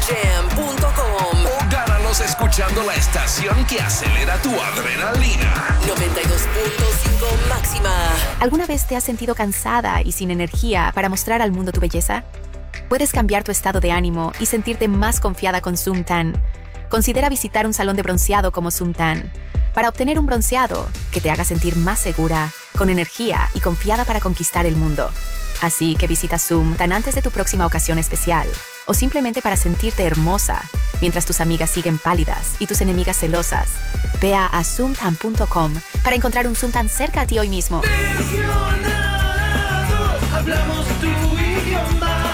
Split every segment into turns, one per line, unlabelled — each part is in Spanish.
RockJam.com
o gánalos escuchando la estación que acelera tu adrenalina.
92.5 máxima.
¿Alguna vez te has sentido cansada y sin energía para mostrar al mundo tu belleza? Puedes cambiar tu estado de ánimo y sentirte más confiada con Suntan. Considera visitar un salón de bronceado como Suntan para obtener un bronceado que te haga sentir más segura, con energía y confiada para conquistar el mundo. Así que visita Suntan antes de tu próxima ocasión especial o simplemente para sentirte hermosa mientras tus amigas siguen pálidas y tus enemigas celosas. Ve a suntan.com para encontrar un Suntan cerca a ti hoy mismo.
Hablamos tu idioma.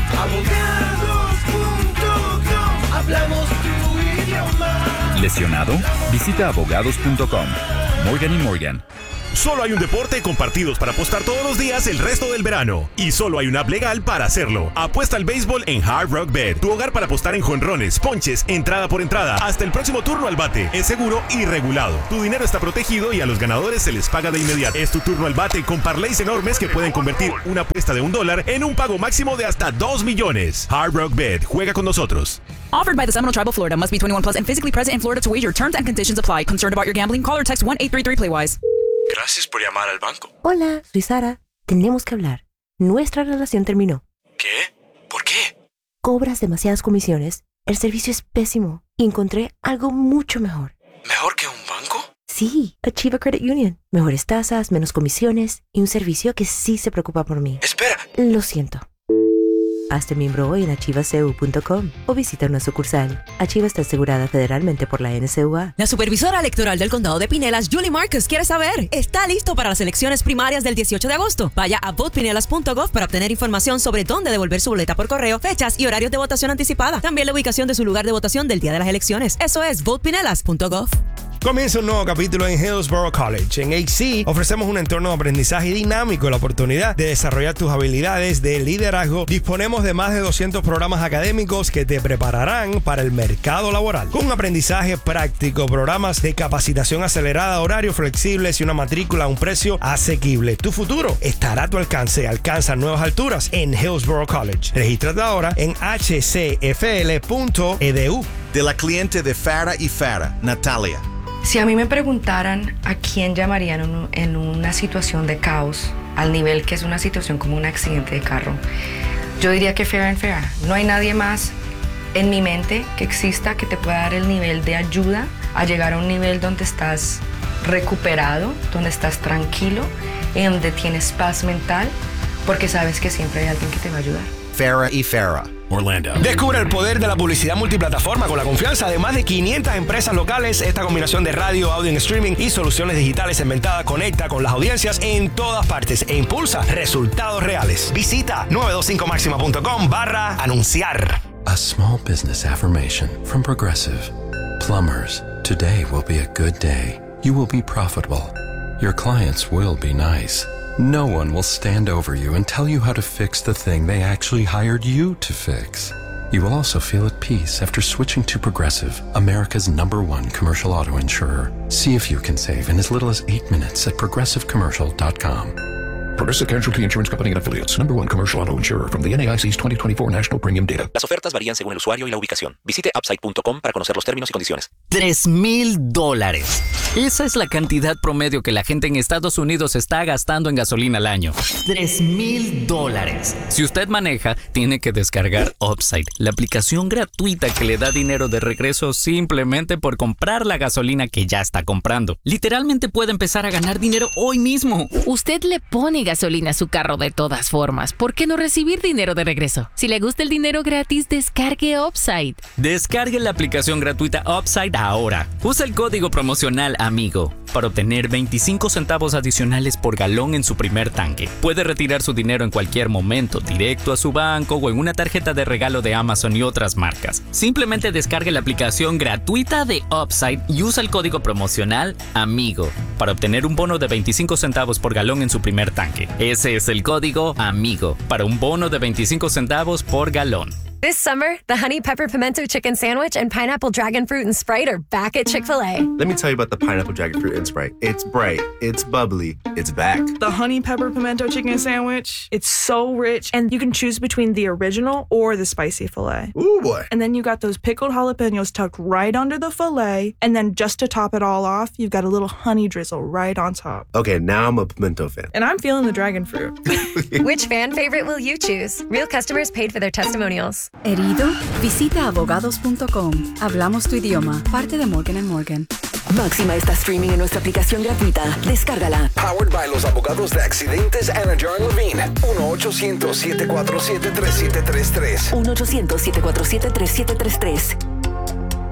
Abogados.com. Hablamos tu idioma.
¿Lesionado? Visita abogados.com. Morgan & Morgan.
Solo hay un deporte con partidos para apostar todos los días el resto del verano. Y solo hay una app legal para hacerlo. Apuesta al béisbol en Hard Rock Bet. Tu hogar para apostar en jonrones, ponches, entrada por entrada, hasta el próximo turno al bate. Es seguro y regulado. Tu dinero está protegido y a los ganadores se les paga de inmediato. Es tu turno al bate con parlays enormes que pueden convertir una apuesta de $1 en un pago máximo de hasta $2 millones. Hard Rock Bet. Juega con nosotros.
Offered by the Seminole Tribe of Florida. Must be 21 plus and physically present in Florida to wager. Terms and conditions apply. Concerned about your gambling? Call or text 1-833-PLAYWISE.
Gracias por llamar al banco.
Hola, soy Sara. Tenemos que hablar. Nuestra relación terminó.
¿Qué? ¿Por qué?
Cobras demasiadas comisiones. El servicio es pésimo. Y encontré algo mucho mejor.
¿Mejor que un banco?
Sí, Achieva Credit Union. Mejores tasas, menos comisiones y un servicio que sí se preocupa por mí.
Espera.
Lo siento. Hazte miembro hoy en achivacu.com o visita una sucursal. Achiva está asegurada federalmente por la NCUA.
La supervisora electoral del condado de Pinellas, Julie Marcus, quiere saber, ¿está listo para las elecciones primarias del 18 de agosto? Vaya a votepinellas.gov para obtener información sobre dónde devolver su boleta por correo, fechas y horarios de votación anticipada. También la ubicación de su lugar de votación del día de las elecciones. Eso es votepinellas.gov.
Comienza un nuevo capítulo en Hillsborough College. En HC ofrecemos un entorno de aprendizaje dinámico, la oportunidad de desarrollar tus habilidades de liderazgo. Disponemos de más de 200 programas académicos que te prepararán para el mercado laboral. Con un aprendizaje práctico, programas de capacitación acelerada, horarios flexibles y una matrícula a un precio asequible. Tu futuro estará a tu alcance. Alcanza nuevas alturas en Hillsborough College. Regístrate ahora en hcfl.edu.
De la cliente de Farah y Farah, Natalia.
Si a mí me preguntaran a quién llamarían en una situación de caos, al nivel que es una situación como un accidente de carro, yo diría que Farah and Farah. No hay nadie más en mi mente que exista que te pueda dar el nivel de ayuda a llegar a un nivel donde estás recuperado, donde estás tranquilo y donde tienes paz mental, porque sabes que siempre hay alguien que te va a ayudar.
Farah y Farah.
Orlando. Descubre el poder de la publicidad multiplataforma con la confianza de más de 500 empresas locales. Esta combinación de radio, audio en streaming y soluciones digitales inventadas conecta con las audiencias en todas partes e impulsa resultados reales. Visita 925maxima.com/anunciar.
A small business affirmation from Progressive. Plumbers, today will be a good day. You will be profitable. Your clients will be nice. No one will stand over you and tell you how to fix the thing they actually hired you to fix. You will also feel at peace after switching to Progressive, America's #1 commercial auto insurer. See if you can save in as little as 8 minutes at progressivecommercial.com.
Progressive Casualty Insurance Company and Affiliates. #1 commercial auto insurer from the NAIC's 2024 National Premium Data.
Las ofertas varían según el usuario y la ubicación. Visite upside.com para conocer los términos y condiciones.
$3,000. Esa es la cantidad promedio que la gente en Estados Unidos está gastando en gasolina al año. $3,000. Si usted maneja, tiene que descargar Upside, la aplicación gratuita que le da dinero de regreso simplemente por comprar la gasolina que ya está comprando. Literalmente puede empezar a ganar dinero hoy mismo.
Usted le pone gasolina a su carro de todas formas. ¿Por qué no recibir dinero de regreso? Si le gusta el dinero gratis, descargue Upside.
Descargue la aplicación gratuita Upside ahora. Usa el código promocional AMIGO para obtener 25 centavos adicionales por galón en su primer tanque. Puede retirar su dinero en cualquier momento, directo a su banco o en una tarjeta de regalo de Amazon y otras marcas. Simplemente descargue la aplicación gratuita de Upside y usa el código promocional AMIGO para obtener un bono de 25 centavos por galón en su primer tanque. Ese es el código AMIGO para un bono de 25 centavos por galón.
This summer, the Honey Pepper Pimento Chicken Sandwich and Pineapple Dragon Fruit and Sprite are back at Chick-fil-A.
Let me tell you about the Pineapple Dragon Fruit and Sprite. It's bright, it's bubbly, it's back.
The Honey Pepper Pimento Chicken Sandwich, it's so rich, and you can choose between the original or the spicy filet.
Ooh, boy.
And then you got those pickled jalapenos tucked right under the filet, and then just to top it all off, you've got a little honey drizzle right on top.
Okay, now I'm a pimento fan.
And I'm feeling the dragon fruit.
Which fan favorite will you choose? Real customers paid for their testimonials.
¿Herido? Visita abogados.com. Hablamos tu idioma. Parte de Morgan & Morgan.
Máxima está streaming en nuestra aplicación gratuita. Descárgala.
Powered by los abogados de accidentes Anna John Levine. 1-800-747-3733.
1-800-747-3733.